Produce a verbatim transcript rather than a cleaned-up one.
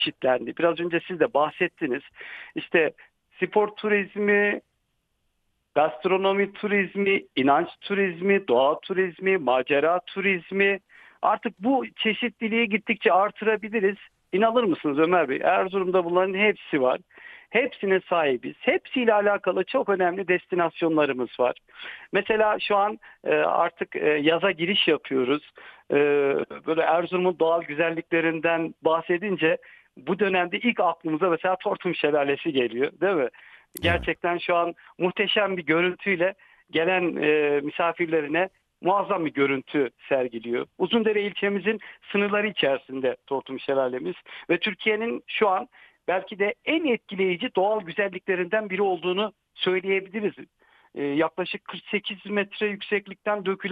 çeşitlendi. Biraz önce siz de bahsettiniz. İşte spor turizmi, gastronomi turizmi, inanç turizmi, doğa turizmi, macera turizmi. Artık bu çeşitliliği gittikçe artırabiliriz. İnanır mısınız Ömer Bey? Erzurum'da bunların hepsi var. Hepsine sahibiz. Hepsiyle alakalı çok önemli destinasyonlarımız var. Mesela şu an e, artık e, yaza giriş yapıyoruz. E, Böyle Erzurum'un doğal güzelliklerinden bahsedince bu dönemde ilk aklımıza mesela Tortum Şelalesi geliyor, değil mi? Evet. Gerçekten şu an muhteşem bir görüntüyle gelen e, misafirlerine muazzam bir görüntü sergiliyor. Uzundere ilçemizin sınırları içerisinde Tortum Şelalemiz ve Türkiye'nin şu an belki de en etkileyici doğal güzelliklerinden biri olduğunu söyleyebiliriz. E, yaklaşık kırk sekiz metre yükseklikten dökülen